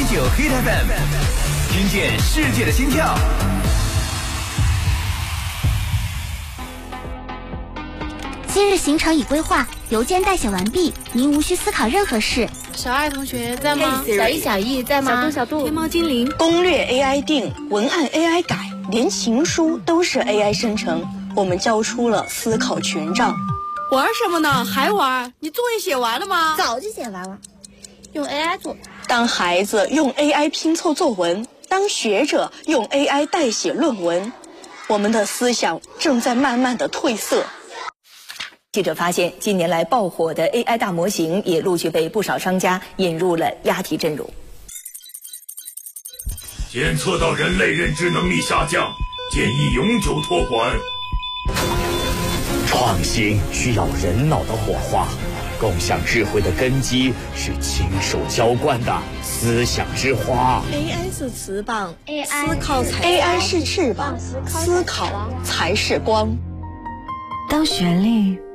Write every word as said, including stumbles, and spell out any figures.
九 Hit F M， 听见世界的心跳。 今日行程已规划，邮件代写完毕，您无需思考任何事。 小爱同学在吗？ 小易、小易在吗？ 小度、小度， 天猫精灵， 攻略 A I 定，文案 A I 改，连情书都是 A I 生成。我们交出了思考权杖。 玩什么呢？还玩？你作业写完了吗？ 早就写完了，用 A I 做。 当孩子用 A I 拼凑作文，当学者用 A I 代写论文，我们的思想正在慢慢的褪色。 记者发现，近年来爆火的 A I 大模型也陆续被不少商家引入了押题阵容。 检测到人类认知能力下降，建议永久托管。 创新需要人脑的火花，共享智慧的根基是亲手浇灌的思想之花。 A I 是翅膀， A I 思考才 A I 是翅膀，思考才是光。 当旋律